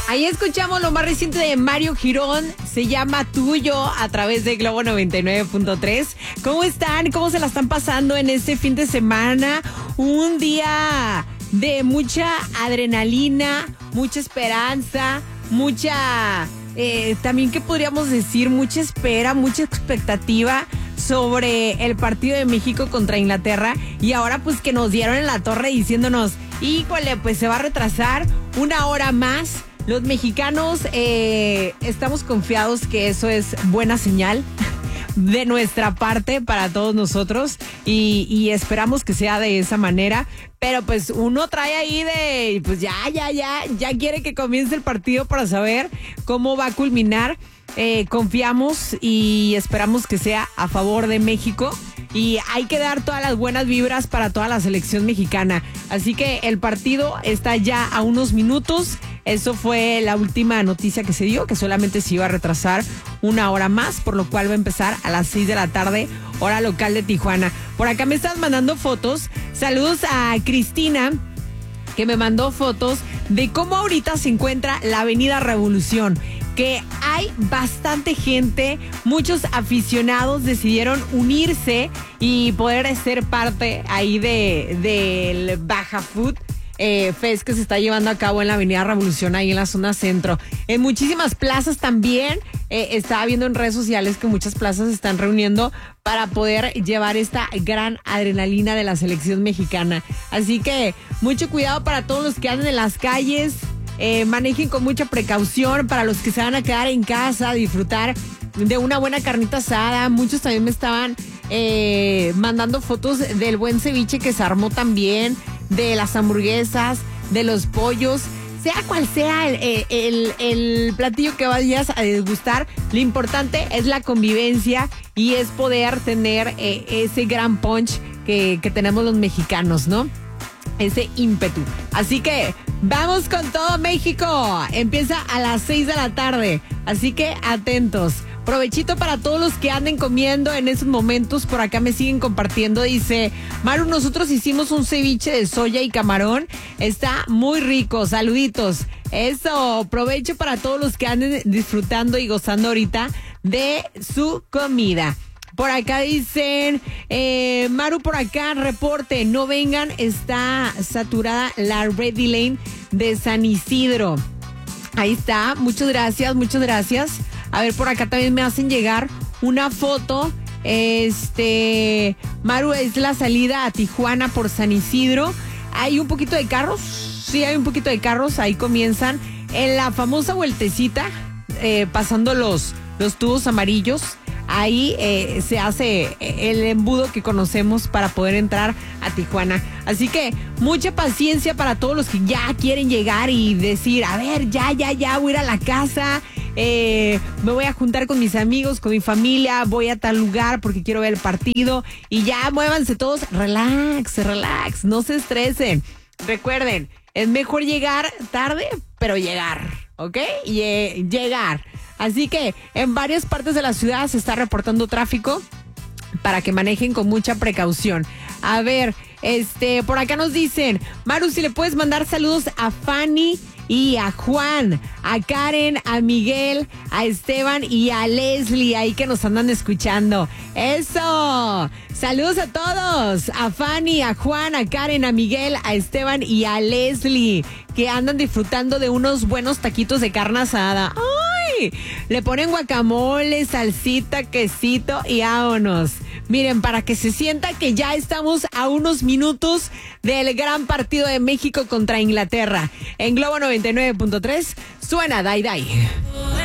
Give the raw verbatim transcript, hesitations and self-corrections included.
Ahí escuchamos lo más reciente de Mario Girón, se llama Tuyo, a través de Globo noventa y nueve punto tres. ¿Cómo están? ¿Cómo se la están pasando en este fin de semana? Un día de mucha adrenalina, mucha esperanza, mucha, eh, también, ¿qué podríamos decir? Mucha espera, mucha expectativa sobre el partido de México contra Inglaterra. Y ahora pues que nos dieron en la torre diciéndonos, híjole, pues se va a retrasar una hora más. Los mexicanos eh, estamos confiados que eso es buena señal de nuestra parte para todos nosotros y, y esperamos que sea de esa manera. Pero pues uno trae ahí de, pues ya, ya, ya, ya quiere que comience el partido para saber cómo va a culminar. Eh, confiamos y esperamos que sea a favor de México. Y hay que dar todas las buenas vibras para toda la selección mexicana. Así que el partido está ya a unos minutos. Eso fue la última noticia que se dio, que solamente se iba a retrasar una hora más, por lo cual va a empezar a las seis de la tarde, hora local de Tijuana. Por acá me estás mandando fotos. Saludos a Cristina, que me mandó fotos de cómo ahorita se encuentra la Avenida Revolución, que hay bastante gente, muchos aficionados decidieron unirse y poder ser parte ahí de del Baja Food eh, Fest que se está llevando a cabo en la Avenida Revolución, ahí en la zona centro. En muchísimas plazas también, eh, estaba viendo en redes sociales que muchas plazas se están reuniendo para poder llevar esta gran adrenalina de la selección mexicana. Así que mucho cuidado para todos los que andan en las calles. Eh, manejen con mucha precaución para los que se van a quedar en casa, disfrutar de una buena carnita asada. Muchos también me estaban eh, mandando fotos del buen ceviche que se armó también, de las hamburguesas, de los pollos. Sea cual sea el, el, el platillo que vayas a degustar, lo importante es la convivencia y es poder tener eh, ese gran punch que, que tenemos los mexicanos, ¿no? Ese ímpetu. Así que vamos con todo, México. Empieza a las seis de la tarde. Así que atentos. Provechito para todos los que anden comiendo en esos momentos. Por acá me siguen compartiendo. Dice, Maru, nosotros hicimos un ceviche de soya y camarón. Está muy rico. Saluditos. Eso. Provecho para todos los que anden disfrutando y gozando ahorita de su comida. Por acá dicen, eh, Maru, por acá, reporte, no vengan, está saturada la Ready Lane de San Isidro. Ahí está, muchas gracias, muchas gracias. A ver, por acá también me hacen llegar una foto. Este, Maru, es la salida a Tijuana por San Isidro. Hay un poquito de carros, sí, hay un poquito de carros, ahí comienzan. En la famosa vueltecita, eh, pasando los, los tubos amarillos. Ahí eh, se hace el embudo que conocemos para poder entrar a Tijuana. Así que mucha paciencia para todos los que ya quieren llegar y decir, a ver, ya, ya, ya, voy a ir a la casa, eh, me voy a juntar con mis amigos, con mi familia, voy a tal lugar porque quiero ver el partido. Y ya, muévanse todos, relax, relax, no se estresen. Recuerden, es mejor llegar tarde, pero llegar, ¿ok? Ye- llegar. Así que en varias partes de la ciudad se está reportando tráfico para que manejen con mucha precaución. A ver, este, por acá nos dicen, Maru, si le puedes mandar saludos a Fanny y a Juan, a Karen, a Miguel, a Esteban y a Leslie, ahí que nos andan escuchando. ¡Eso! Saludos a todos, a Fanny, a Juan, a Karen, a Miguel, a Esteban y a Leslie, que andan disfrutando de unos buenos taquitos de carne asada. ¡Ay! Le ponen guacamole, salsita, quesito y vámonos. Miren, para que se sienta que ya estamos a unos minutos del gran partido de México contra Inglaterra. En Globo noventa y nueve punto tres suena Dai Dai.